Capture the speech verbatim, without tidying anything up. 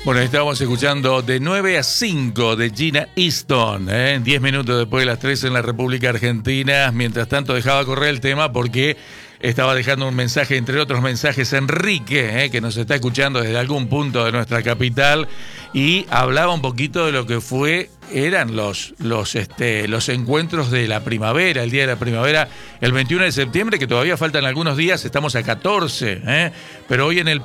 Bueno, estábamos escuchando de nueve a cinco de Gina Easton, ¿eh? diez minutos después de las tres en la República Argentina. Mientras tanto dejaba correr el tema porque estaba dejando un mensaje, entre otros mensajes, Enrique, ¿eh? que nos está escuchando desde algún punto de nuestra capital, y hablaba un poquito de lo que fue, eran los, los, este, los encuentros de la primavera, el día de la primavera, el veintiuno de septiembre, que todavía faltan algunos días, estamos a catorce, ¿eh? pero hoy en el